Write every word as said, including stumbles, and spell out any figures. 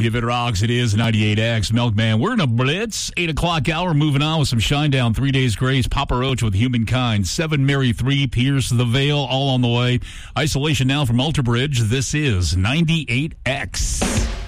If it rocks, it is ninety-eight X. Milkman, we're in a blitz. eight o'clock hour, moving on with some Shinedown. Three Days Grace, Papa Roach with Humankind. Seven Mary three, Pierce the Veil, all on the way. Isolation now from Ultra Bridge. This is ninety-eight X.